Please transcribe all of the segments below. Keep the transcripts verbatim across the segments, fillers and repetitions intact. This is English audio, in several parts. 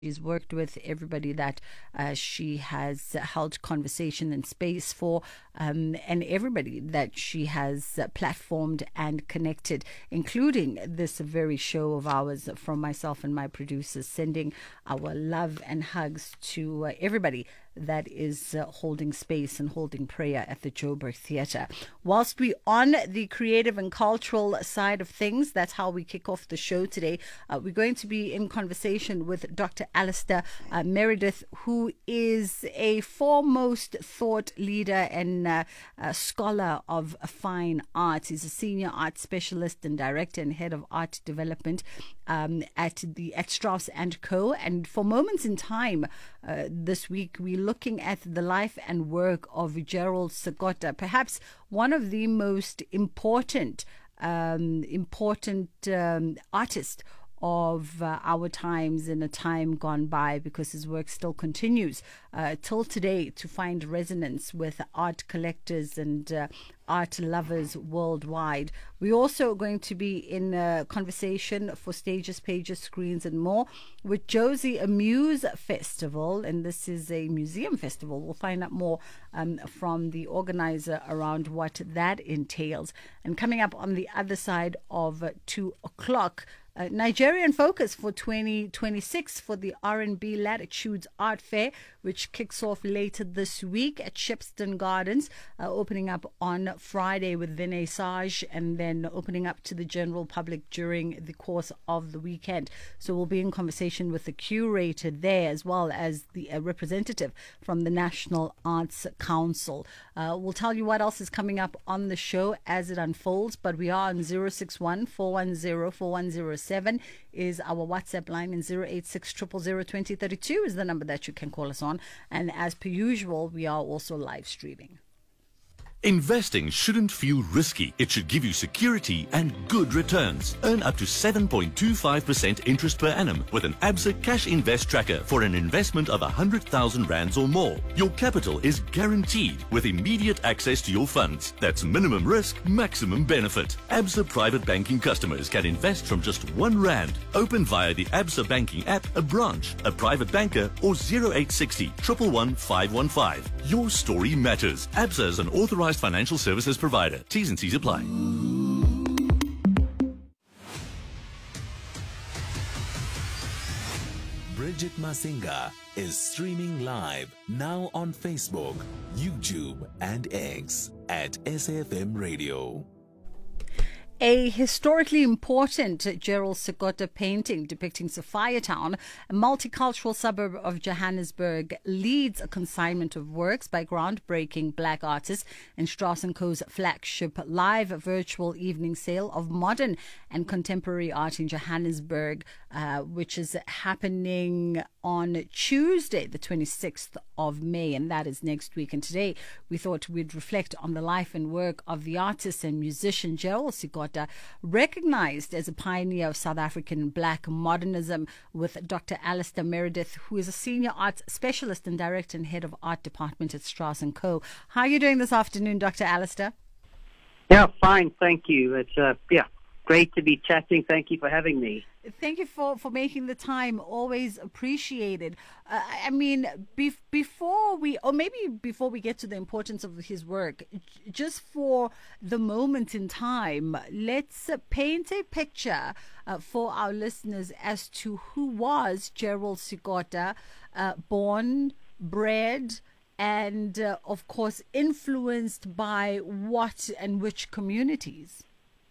She's worked with everybody that uh, she has held conversation and space for, um, and everybody that she has uh, platformed and connected, including this very show of ours, from myself and my producers, sending our love and hugs to uh, everybody that is uh, holding space and holding prayer at the Joburg Theatre. Whilst we on the creative and cultural side of things, that's how we kick off the show today. Uh, we're going to be in conversation with Doctor Alistair uh, Meredith, who is a foremost thought leader and uh, uh, scholar of fine arts. He's a senior art specialist and director and head of art development um, at the at Strauss and Co. And for moments in time uh, this week, we looking at the life and work of Gerald Sigota, perhaps one of the most important, um, important um, artists of uh, our times in a time gone by, because his work still continues uh, till today to find resonance with art collectors and uh, art lovers worldwide. We're also going to be in a conversation for stages, pages, screens and more with Josie Amuse Festival, and this is a museum festival. We'll find out more um, from the organizer around what that entails. And coming up on the other side of uh, two o'clock, Uh, Nigerian focus for twenty twenty-six for the R and B Latitudes Art Fair, which kicks off later this week at Shipston Gardens, uh, opening up on Friday with vernissage and then opening up to the general public during the course of the weekend. So we'll be in conversation with the curator there, as well as the uh, representative from the National Arts Council. Uh, we'll tell you what else is coming up on the show as it unfolds, but we are on zero six one, four one zero, four one zero seven is our WhatsApp line, and zero eight six, zero zero zero, two zero three two is the number that you can call us on. And as per usual, we are also live streaming. Investing shouldn't feel risky. It should give you security and good returns. Earn up to seven point two five percent interest per annum with an Absa Cash Invest Tracker for an investment of one hundred thousand rands or more. Your capital is guaranteed with immediate access to your funds. That's minimum risk, maximum benefit. Absa Private Banking customers can invest from just one rand. Open via the Absa Banking app, a branch, a private banker, or zero eight six zero, one one one, five one five. Your story matters. Absa is an authorized financial services provider. T's and C's apply. Bridget Masinga is streaming live now on Facebook, YouTube, and X at S A F M Radio. A historically important Gerald Sigota painting depicting Sophiatown, a multicultural suburb of Johannesburg, leads a consignment of works by groundbreaking black artists in Strauss and Co.'s flagship live virtual evening sale of modern and contemporary art in Johannesburg, uh, which is happening on Tuesday, the twenty-sixth of May, and that is next week. And today we thought we'd reflect on the life and work of the artist and musician Gerald Sigota, recognized as a pioneer of South African black modernism, with Doctor Alistair Meredith, who is a senior arts specialist and director and head of art department at Strauss and Co. How are you doing this afternoon, Doctor Alistair? Yeah, fine, thank you. It's uh, yeah, great to be chatting. Thank you for having me. Thank you for, for making the time. Always appreciated. Uh, I mean, be, before we, or maybe before we get to the importance of his work, just for the moment in time, let's uh, paint a picture uh, for our listeners as to who was Gerald Sigota, uh, born, bred, and uh, of course influenced by what and which communities.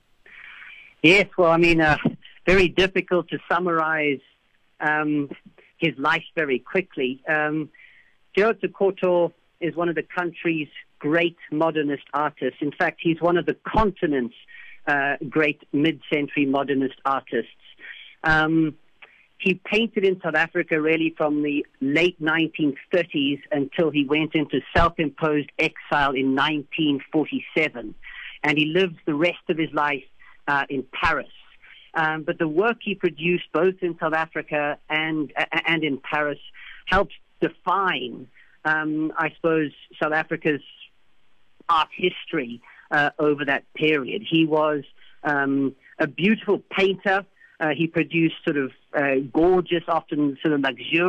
Yes, well, I mean, uh, very difficult to summarize um, his life very quickly. Um, Gerald Sigota is one of the country's great modernist artists. In fact, he's one of the continent's uh, great mid-century modernist artists. Um, he painted in South Africa really from the late nineteen thirties until he went into self-imposed exile in nineteen forty-seven. And he lived the rest of his life uh, in Paris. Um, but the work he produced both in South Africa and uh, and in Paris helped define, um, I suppose, South Africa's art history uh, over that period. He was um, a beautiful painter. Uh, he produced sort of uh, gorgeous, often sort of luxurious.